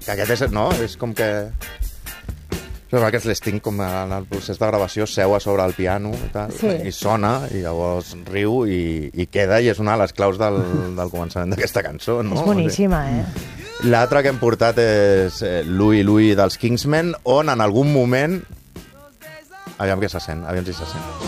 Que aquest és, no? És com que... Aquest l'Sting, com en el procés de gravació, seu a sobre el piano i tal, i sona, i llavors riu i queda, i és una de les claus del començament d'aquesta cançó, no? És boníssima, L'altre que hem portat és Louie Louie dels Kingsmen, on en algun moment... Aviam què se sent, aviam si se sent.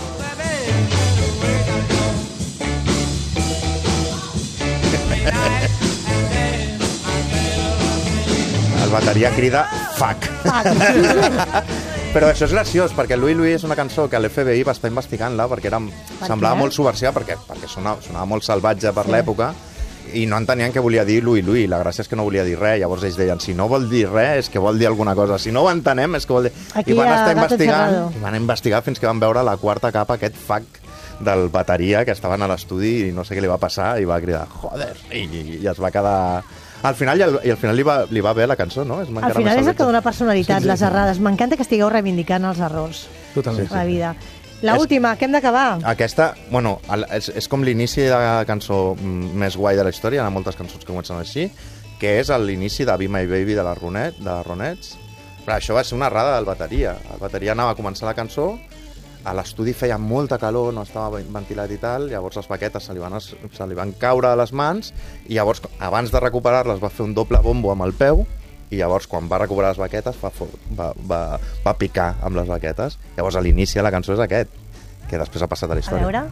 El bateria crida fuck. Però això és graciós, perquè Louie Louie és una cançó que l'FBI va estar investigant-la perquè semblava molt subversiva, perquè sonava molt salvatge per l'època, i no entenien què volia dir Louie Louie. La gràcia és que no volia dir res. Llavors ells deien, si no vol dir res és que vol dir alguna cosa. Si no ho entenem és que vol dir... I van estar investigant, i van investigar fins que van veure la quarta capa, aquest fuck del bateria, que estaven a l'estudi i no sé què li va passar, i va cridar, joder, i es va quedar... Al final, i al final li va bé la cançó, no? Al final és el que dona personalitat, les errades. M'encanta que estigueu reivindicant els errors de la vida. L'última, que hem d'acabar. Aquesta, bueno, és com l'inici de la cançó més guai de la història, hi ha moltes cançons que comencen així, que és l'inici de Be My Baby de les Ronettes. Però això va ser una errada del bateria. El bateria anava a començar la cançó, a l'estudi feia molta calor, no estava ventilat i tal, llavors les baquetes se li van caure a les mans, i llavors, abans de recuperar-les, va fer un doble bombo amb el peu, i llavors, quan va recuperar les baquetes, va picar amb les baquetes. Llavors, a l'inici de la cançó és aquest, que després ha passat a la història. A veure...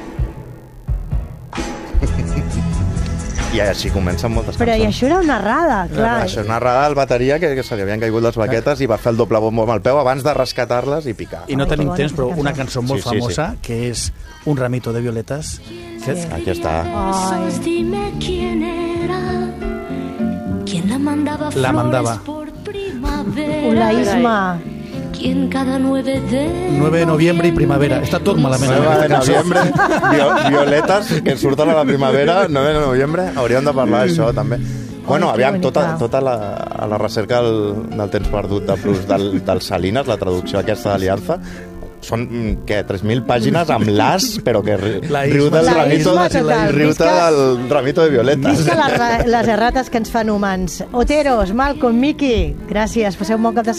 I així comencen moltes cançons. Però i això era una errada, clar. Això és una errada del bateria que se li havien caigut les baquetes i va fer el doble bombo amb el peu abans de rescatar-les i picar. I no tenim temps, però una cançó molt famosa, que és Un ramito de violetas. Aquí està. Dime quién era, quién la mandaba flores por primavera. La Isma. Quien cada 9 de noviembre i primavera. Està tot malament. 9 de noviembre, violetes que surten a la primavera, 9 de noviembre, hauríem de parlar d'això també. Bueno, aviam, tota la recerca del temps perdut de Plus del Salinas, la traducció aquesta d'Alianza, són, què, 3.000 pàgines amb l'as, però que riu del ramito de violetes. Visca les errates que ens fan humans. Oteros, Malcolm, Miki, gràcies, passeu un bon cap de setmana.